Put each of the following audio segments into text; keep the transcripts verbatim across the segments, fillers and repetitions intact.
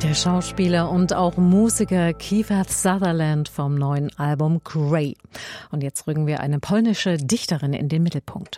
Der Schauspieler und auch Musiker Kiefer Sutherland vom neuen Album Grey. Und jetzt rücken wir eine polnische Dichterin in den Mittelpunkt.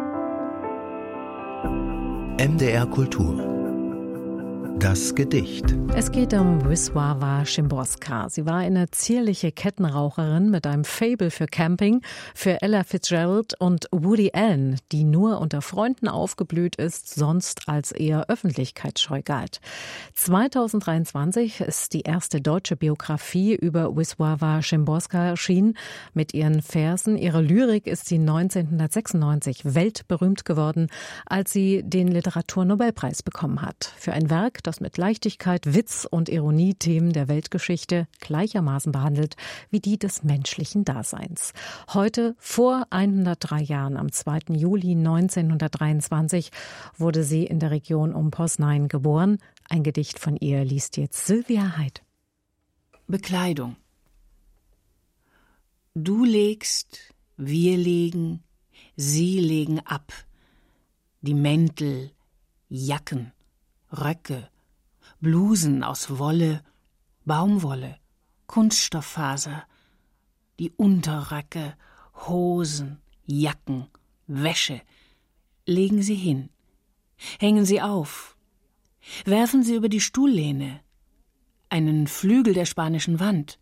M D R Kultur. Das Gedicht. Es geht um Wisława Szymborska. Sie war eine zierliche Kettenraucherin mit einem Faible für Camping, für Ella Fitzgerald und Woody Allen, die nur unter Freunden aufgeblüht ist, sonst als eher öffentlichkeitsscheu galt. zweitausenddreiundzwanzig ist die erste deutsche Biografie über Wisława Szymborska erschienen. Mit ihren Versen, ihrer Lyrik ist sie neunzehnhundertsechsundneunzig weltberühmt geworden, als sie den Literaturnobelpreis bekommen hat. Für ein Werk, das mit Leichtigkeit, Witz und Ironie Themen der Weltgeschichte gleichermaßen behandelt wie die des menschlichen Daseins. Heute, vor hundertdrei Jahren, am zweiten Juli neunzehnhundertdreiundzwanzig, wurde sie in der Region um Poznań geboren. Ein Gedicht von ihr liest jetzt Sylvia Heid. Bekleidung. Du legst, wir legen, sie legen ab. Die Mäntel, Jacken, Röcke, Blusen aus Wolle, Baumwolle, Kunststofffaser, die Unterröcke, Hosen, Jacken, Wäsche, legen sie hin, hängen sie auf, werfen sie über die Stuhllehne, einen Flügel der spanischen Wand.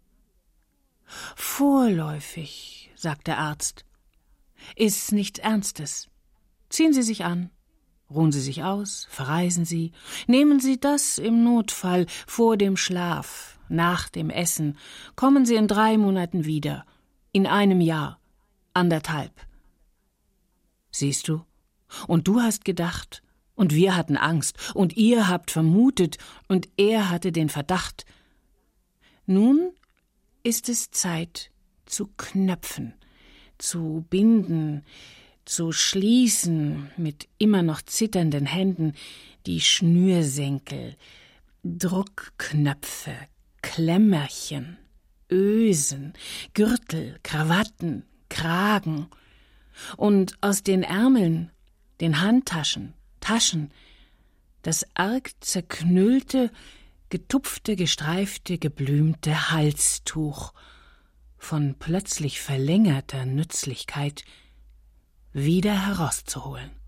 Vorläufig, sagt der Arzt, ist nichts Ernstes. Ziehen Sie sich an. Ruhen Sie sich aus, verreisen Sie, nehmen Sie das im Notfall vor dem Schlaf, nach dem Essen, kommen Sie in drei Monaten wieder, in einem Jahr, anderthalb. Siehst du? Und du hast gedacht, und wir hatten Angst, und ihr habt vermutet, und er hatte den Verdacht. Nun ist es Zeit zu knöpfen, zu binden, zu schließen mit immer noch zitternden Händen die Schnürsenkel, Druckknöpfe, Klemmerchen, Ösen, Gürtel, Krawatten, Kragen und aus den Ärmeln, den Handtaschen, Taschen, das arg zerknüllte, getupfte, gestreifte, geblümte Halstuch von plötzlich verlängerter Nützlichkeit wieder herauszuholen.